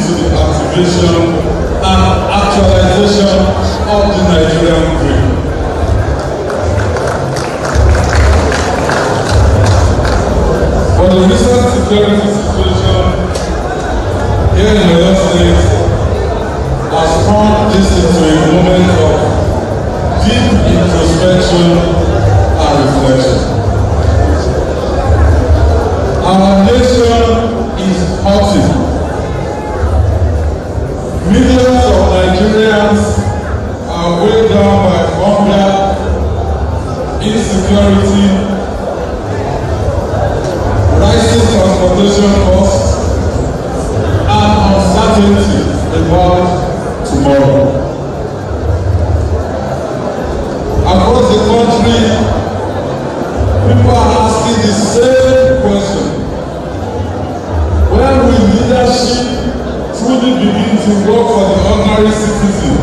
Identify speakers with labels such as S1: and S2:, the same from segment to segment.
S1: to the activation and actualization of the Nigerian dream. For the recent security situation here in Oyo State has turned this into a moment of deep introspection and reflection. Our nation is hurting. Millions of Nigerians are weighed down by hunger, insecurity, rising transportation costs, and uncertainty about tomorrow. Across the country, people are asking the same question. When will leadership truly begin to work for the ordinary citizen?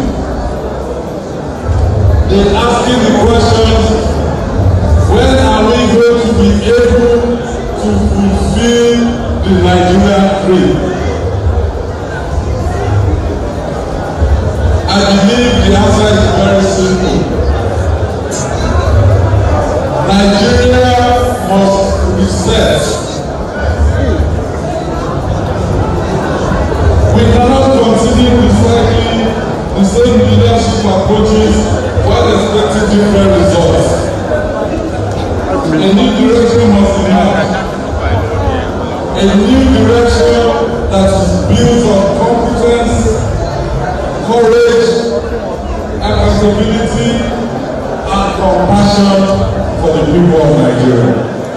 S1: They're asking the questions, when are we going to be able to fulfill the Nigerian dream? I believe the answer is very simple. Nigeria must reset. We cannot continue recycling the same leadership approaches while expecting different results. A new direction must emerge. A new direction that is built on competence, courage, accountability, and compassion for the people of Nigeria.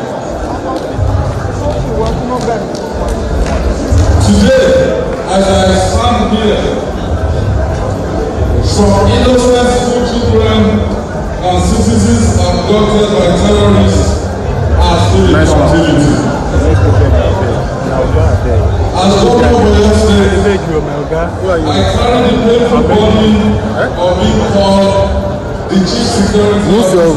S1: Today, as I stand here, some innocent school children and citizens abducted by terrorists are still in captivity. As governor of Oyo State, I carry the painful burden of being called the chief security officer,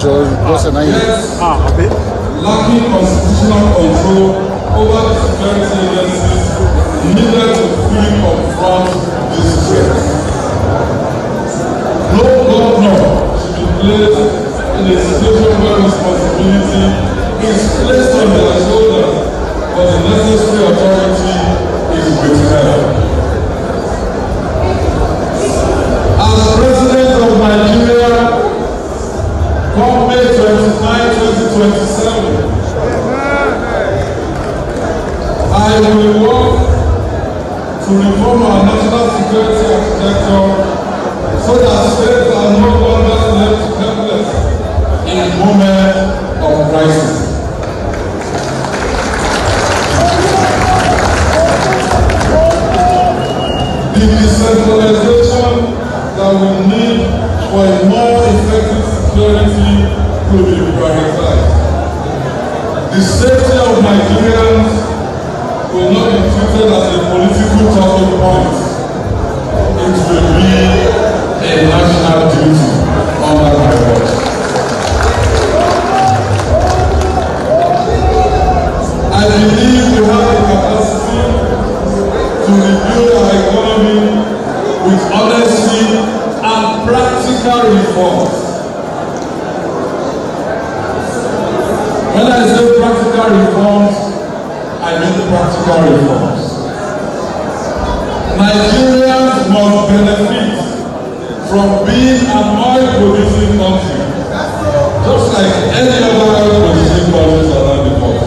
S1: lacking constitutional control over the security agencies needed to fully confront this threat. No governor should be placed in a situation where responsibility is placed on their shoulders, but the necessary authority is withheld. As President of Nigeria, come May 29, 2027, I will work to reform our national security architecture so that states are no longer left helpless in a moment of crisis. The decentralization that we need for a more effective security will be prioritized. The safety of Nigerians will not be treated as a political talking point. It will be a national duty under my watch. I believe we have the capacity to rebuild our economy with honesty and practical reforms. When I say practical reforms, I mean practical reforms. Nigerians must benefit from being an oil-producing country, just like any other oil-producing countries around the world.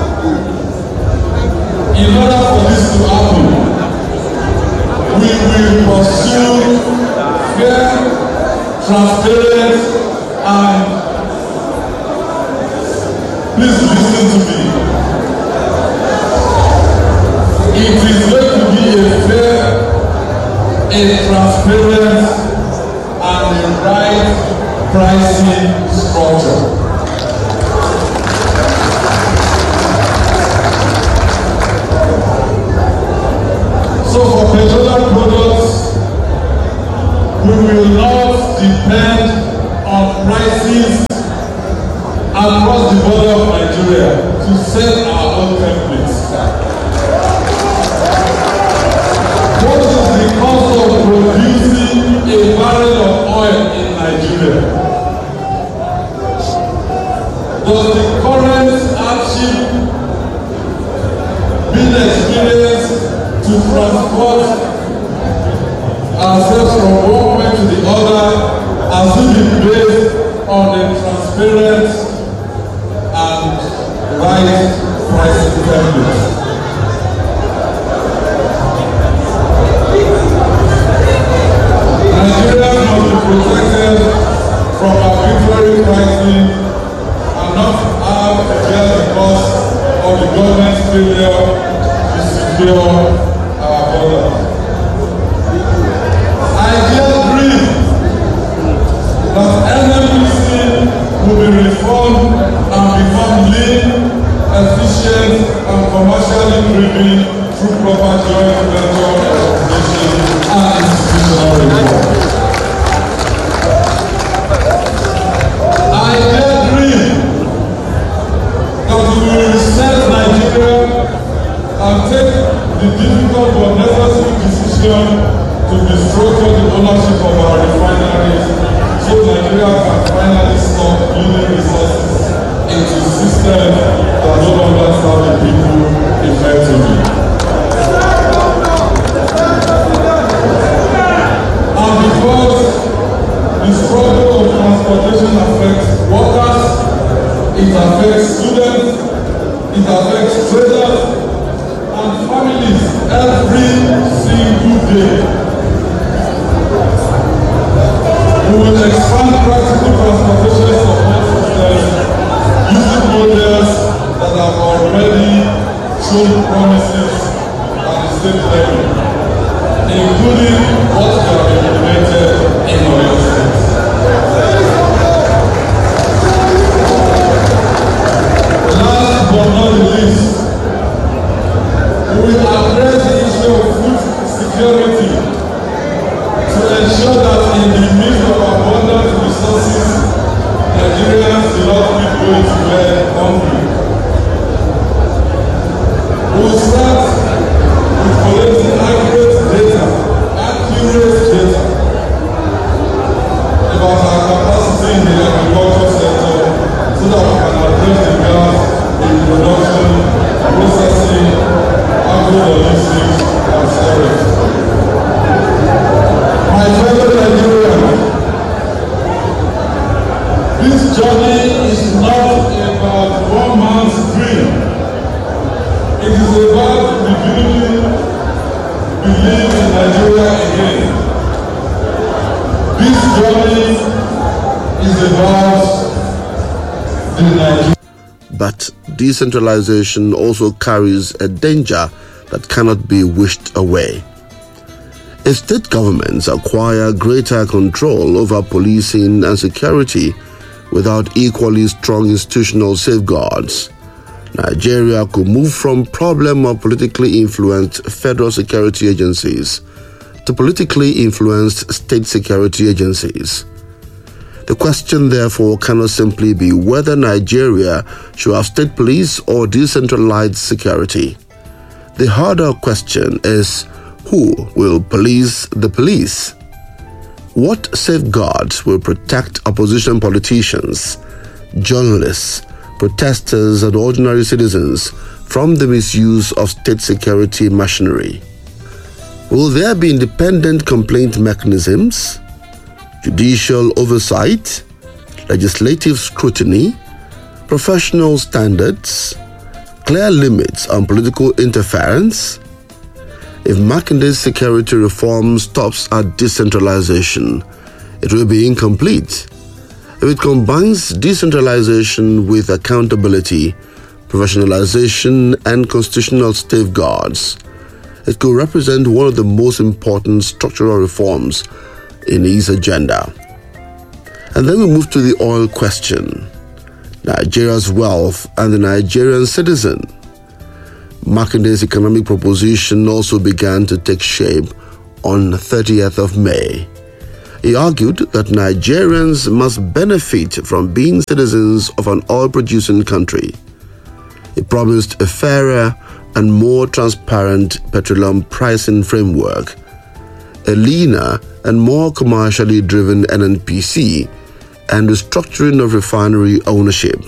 S1: In order for this to happen, we will pursue fair, transparent, and please listen to me. It is going to be a fair, a transparent, and a right pricing structure. So for petroleum products, we will not depend on prices across the border of Nigeria to set our own templates. on a transparent and right pricing template. Nigerians must be protected from arbitrary pricing and not have to bear the cost of the government's failure to secure our borders. I dare dream that NNPC will be reformed and become lean, efficient, and commercially driven through proper joint venture operation and institutional reform. I dare dream that we will reset Nigeria and take the difficult but necessary decision to restructure the ownership of our refineries so Nigeria can finally stop using resources into systems that no longer serve the people effectively. And because the struggle of transportation affects workers, it affects students, it affects traders, and families every single day. We will expand practical transportation support systems using models that have already shown promises at the state level, including what we have implemented in Oyo State. Last but not least, we will address the issue of food security to ensure that in the midst of abundant resources, Nigerians do not keep going to bed hungry. We will start with collecting accurate data about our capacity in the agriculture sector so that we can address the gap in production, processing, agro-logistics, and storage. My fellow Nigerians, this journey is not about one man's dream. It is about rebuilding belief in Nigeria again. This journey is about the Nigeria.
S2: But decentralization also carries a danger that cannot be wished away. If state governments acquire greater control over policing and security without equally strong institutional safeguards, Nigeria could move from problem of politically influenced federal security agencies to politically influenced state security agencies. The question, therefore, cannot simply be whether Nigeria should have state police or decentralized security. The harder question is, who will police the police? What safeguards will protect opposition politicians, journalists, protesters, and ordinary citizens from the misuse of state security machinery? Will there be independent complaint mechanisms, judicial oversight, legislative scrutiny, professional standards, clear limits on political interference? If Makinde's security reform stops at decentralization, it will be incomplete. If it combines decentralization with accountability, professionalization, and constitutional safeguards, it could represent one of the most important structural reforms in his agenda. And then we move to the oil question, Nigeria's wealth and the Nigerian citizen. Makinde's economic proposition also began to take shape on 30th of May. He argued that Nigerians must benefit from being citizens of an oil-producing country. He promised a fairer and more transparent petroleum pricing framework, a leaner and more commercially driven NNPC, and restructuring of refinery ownership.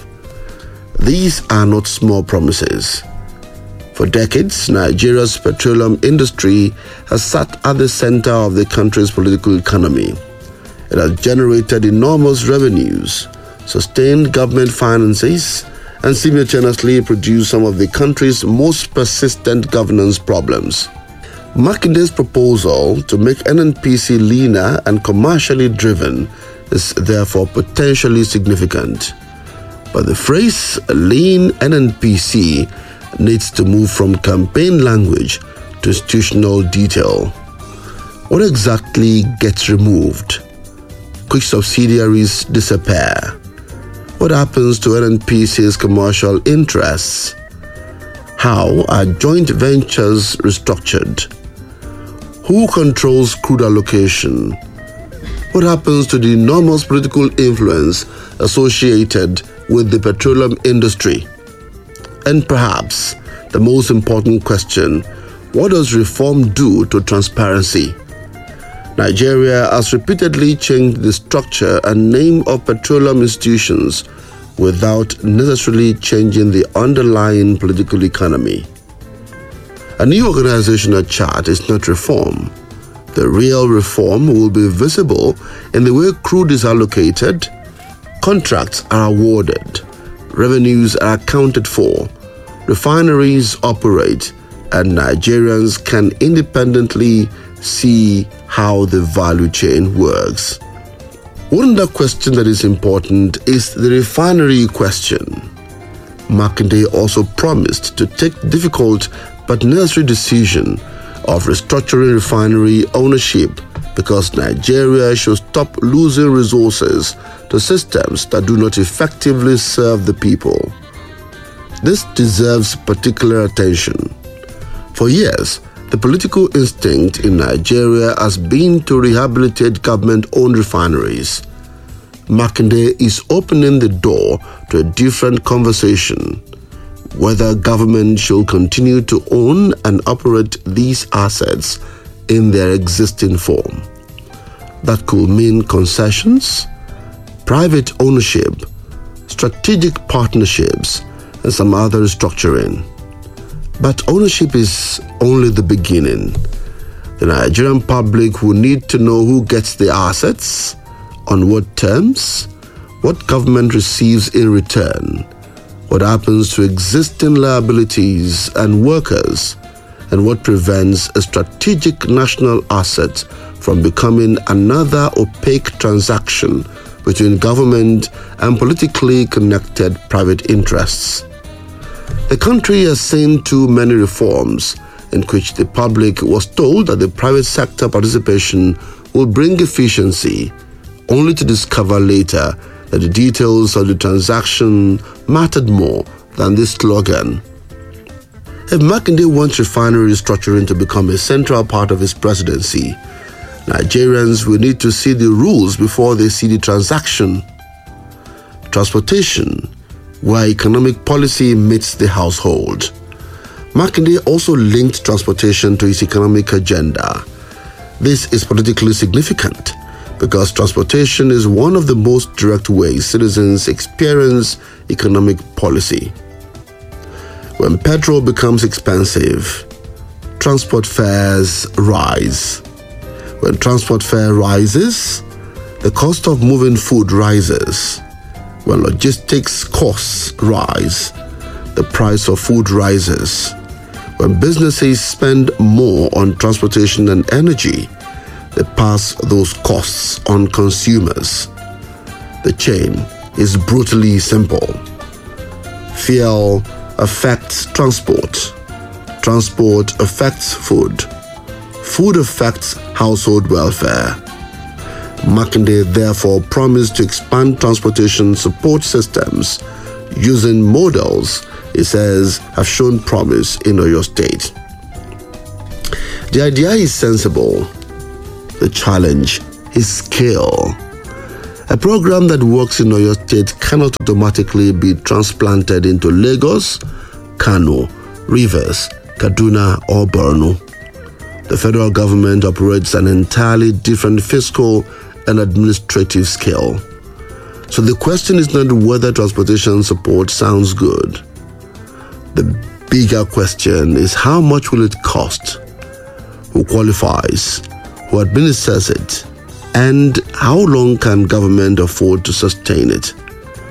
S2: These are not small promises. For decades, Nigeria's petroleum industry has sat at the center of the country's political economy. It has generated enormous revenues, sustained government finances, and simultaneously produce some of the country's most persistent governance problems. Makinde's proposal to make NNPC leaner and commercially driven is therefore potentially significant. But the phrase lean NNPC needs to move from campaign language to institutional detail. What exactly gets removed? Which subsidiaries disappear? What happens to NNPC's commercial interests? How are joint ventures restructured? Who controls crude allocation? What happens to the enormous political influence associated with the petroleum industry? And perhaps the most important question, what does reform do to transparency? Nigeria has repeatedly changed the structure and name of petroleum institutions without necessarily changing the underlying political economy. A new organizational chart is not reform. The real reform will be visible in the way crude is allocated, contracts are awarded, revenues are accounted for, refineries operate, and Nigerians can independently see how the value chain works. One other question that is important is the refinery question. Makinde also promised to take difficult but necessary decision of restructuring refinery ownership because Nigeria should stop losing resources to systems that do not effectively serve the people. This deserves particular attention. For years, the political instinct in Nigeria has been to rehabilitate government-owned refineries. Makinde is opening the door to a different conversation, whether government should continue to own and operate these assets in their existing form. That could mean concessions, private ownership, strategic partnerships, and some other restructuring. But ownership is only the beginning. The Nigerian public will need to know who gets the assets, on what terms, what government receives in return, what happens to existing liabilities and workers, and what prevents a strategic national asset from becoming another opaque transaction between government and politically connected private interests. The country has seen too many reforms in which the public was told that the private sector participation will bring efficiency, only to discover later that the details of the transaction mattered more than the slogan. If Makinde wants refinery restructuring to become a central part of his presidency, Nigerians will need to see the rules before they see the transaction. Transportation, where economic policy meets the household. Makinde also linked transportation to his economic agenda. This is politically significant because transportation is one of the most direct ways citizens experience economic policy. When petrol becomes expensive, transport fares rise. When transport fare rises, the cost of moving food rises. When logistics costs rise, the price of food rises. When businesses spend more on transportation and energy, they pass those costs on consumers. The chain is brutally simple. Fuel affects transport. Transport affects food. Food affects household welfare. Makinde therefore promised to expand transportation support systems using models he says have shown promise in Oyo State. The idea is sensible. The challenge is scale. A program that works in Oyo State cannot automatically be transplanted into Lagos, Kano, Rivers, Kaduna, or Borno. The federal government operates an entirely different fiscal and administrative scale. So the question is not whether transportation support sounds good. The bigger question is how much will it cost? Who qualifies? Who administers it? And how long can government afford to sustain it?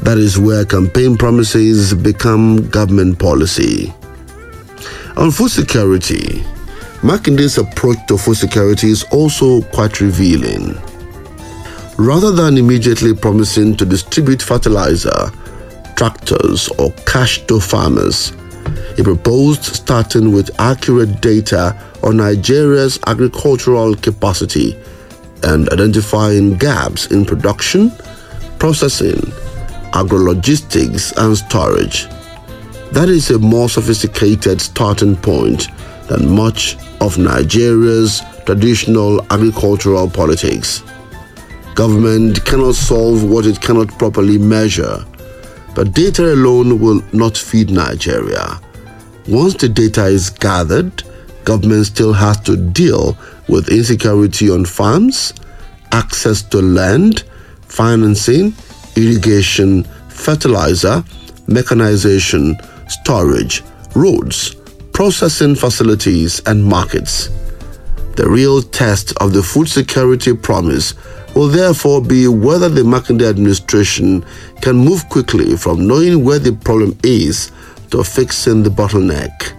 S2: That is where campaign promises become government policy. On food security, Makinde's approach to food security is also quite revealing. Rather than immediately promising to distribute fertilizer, tractors, or cash to farmers, he proposed starting with accurate data on Nigeria's agricultural capacity and identifying gaps in production, processing, agrologistics, and storage. That is a more sophisticated starting point than much of Nigeria's traditional agricultural politics. Government cannot solve what it cannot properly measure, but data alone will not feed Nigeria. Once the data is gathered, government still has to deal with insecurity on farms, access to land, financing, irrigation, fertilizer, mechanization, storage, roads, processing facilities, and markets. The real test of the food security promise will therefore be whether the Makinde administration can move quickly from knowing where the problem is to fixing the bottleneck.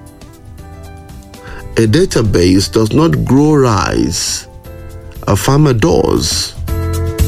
S2: A database does not grow rice. A farmer does.